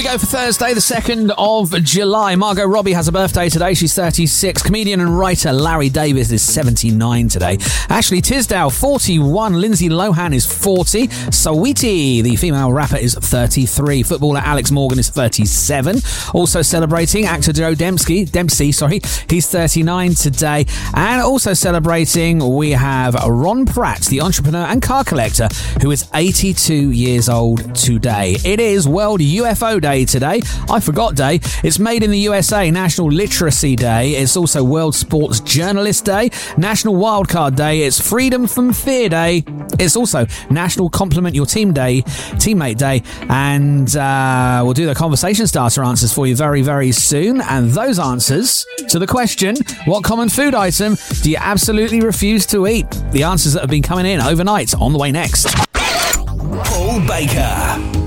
We go for Thursday, the 2nd of July. Margot Robbie has a birthday today. She's 36. Comedian and writer Larry Davis is 79 today. Ashley Tisdale, 41. Lindsay Lohan is 40. Saweetie, the female rapper, is 33. Footballer Alex Morgan is 37. Also celebrating actor Joe Dempsey, he's 39 today. And also celebrating, we have Ron Pratt, the entrepreneur and car collector, who is 82 years old today. It is World UFO Day today. I forgot day. It's Made in the USA, National Literacy Day. It's also World Sports Journalist Day, National Wildcard Day. It's Freedom from Fear Day. It's also National Compliment Your Teammate Day. And we'll do the conversation starter answers for you very, very soon. And those answers to the question, what common food item do you absolutely refuse to eat? The answers that have been coming in overnight on the way next. Paul Baker.